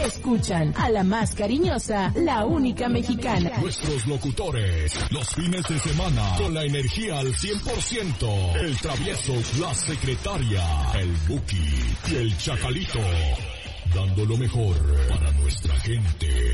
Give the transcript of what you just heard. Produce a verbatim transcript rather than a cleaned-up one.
Escuchan a la más cariñosa, la única mexicana. Nuestros locutores, los fines de semana, con la energía al cien por ciento. El travieso, la secretaria, el Buki y el Chacalito. Dando lo mejor para nuestra gente.